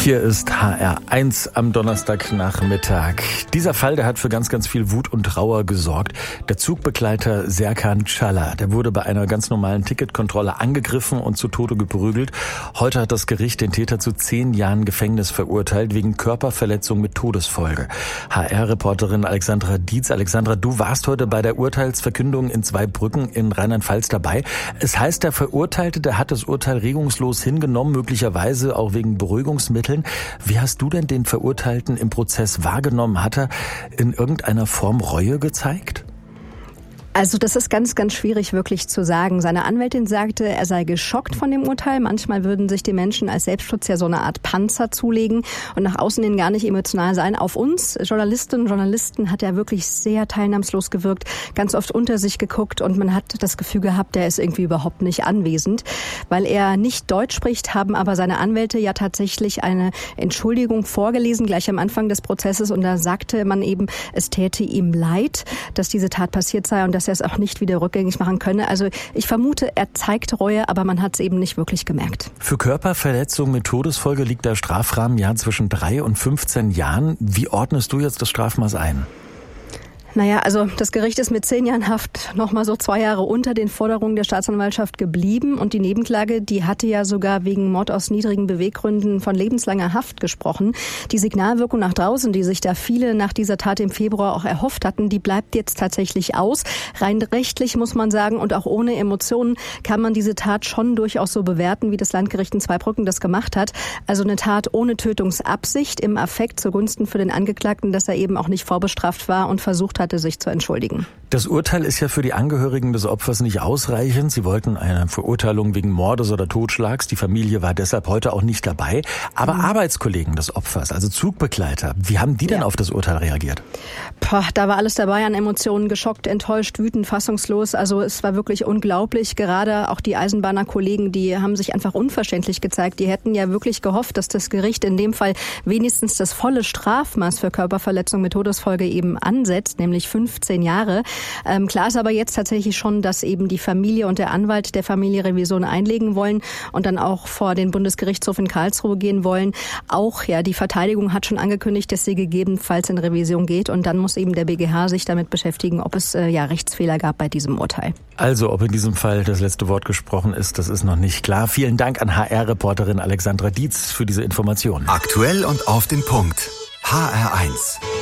Hier ist HR1 am Donnerstagnachmittag. Dieser Fall, der hat für ganz, ganz viel Wut und Trauer gesorgt. Der Zugbegleiter Serkan Çala, der wurde bei einer ganz normalen Ticketkontrolle angegriffen und zu Tode geprügelt. Heute hat das Gericht den Täter zu 10 Jahren Gefängnis verurteilt, wegen Körperverletzung mit Todesfolge. HR-Reporterin Alexandra Dietz. Alexandra, du warst heute bei der Urteilsverkündung in Zweibrücken in Rheinland-Pfalz dabei. Es heißt, der Verurteilte, der hat das Urteil regungslos hingenommen, möglicherweise auch wegen Beruhigungsmitteln. Wie hast du denn den Verurteilten im Prozess wahrgenommen? Hat er in irgendeiner Form Reue gezeigt? Also das ist ganz, ganz schwierig wirklich zu sagen. Seine Anwältin sagte, er sei geschockt von dem Urteil. Manchmal würden sich die Menschen als Selbstschutz ja so eine Art Panzer zulegen und nach außen hin gar nicht emotional sein. Auf uns Journalistinnen und Journalisten hat er wirklich sehr teilnahmslos gewirkt, ganz oft unter sich geguckt und man hat das Gefühl gehabt, er ist irgendwie überhaupt nicht anwesend. Weil er nicht Deutsch spricht, haben aber seine Anwälte ja tatsächlich eine Entschuldigung vorgelesen, gleich am Anfang des Prozesses. Und da sagte man eben, es täte ihm leid, dass diese Tat passiert sei und dass er es auch nicht wieder rückgängig machen könne. Also ich vermute, er zeigt Reue, aber man hat es eben nicht wirklich gemerkt. Für Körperverletzung mit Todesfolge liegt der Strafrahmen ja zwischen 3 und 15 Jahren. Wie ordnest du jetzt das Strafmaß ein? Naja, also das Gericht ist mit 10 Jahren Haft noch mal so 2 Jahre unter den Forderungen der Staatsanwaltschaft geblieben. Und die Nebenklage, die hatte ja sogar wegen Mord aus niedrigen Beweggründen von lebenslanger Haft gesprochen. Die Signalwirkung nach draußen, die sich da viele nach dieser Tat im Februar auch erhofft hatten, die bleibt jetzt tatsächlich aus. Rein rechtlich muss man sagen und auch ohne Emotionen kann man diese Tat schon durchaus so bewerten, wie das Landgericht in Zweibrücken das gemacht hat. Also eine Tat ohne Tötungsabsicht im Affekt zugunsten für den Angeklagten, dass er eben auch nicht vorbestraft war und versucht hatte, sich zu entschuldigen. Das Urteil ist ja für die Angehörigen des Opfers nicht ausreichend. Sie wollten eine Verurteilung wegen Mordes oder Totschlags. Die Familie war deshalb heute auch nicht dabei. Aber Arbeitskollegen des Opfers, also Zugbegleiter, wie haben die denn auf das Urteil reagiert? Da war alles dabei an Emotionen, geschockt, enttäuscht, wütend, fassungslos. Also es war wirklich unglaublich. Gerade auch die Eisenbahner-Kollegen, die haben sich einfach unverständlich gezeigt. Die hätten ja wirklich gehofft, dass das Gericht in dem Fall wenigstens das volle Strafmaß für Körperverletzung mit Todesfolge eben ansetzt, nämlich 15 Jahre. Klar ist aber jetzt tatsächlich schon, dass eben die Familie und der Anwalt der Familie Revision einlegen wollen und dann auch vor den Bundesgerichtshof in Karlsruhe gehen wollen. Auch die Verteidigung hat schon angekündigt, dass sie gegebenenfalls in Revision geht und dann muss eben der BGH sich damit beschäftigen, ob es Rechtsfehler gab bei diesem Urteil. Also ob in diesem Fall das letzte Wort gesprochen ist, das ist noch nicht klar. Vielen Dank an HR-Reporterin Alexandra Dietz für diese Informationen. Aktuell und auf den Punkt. HR1.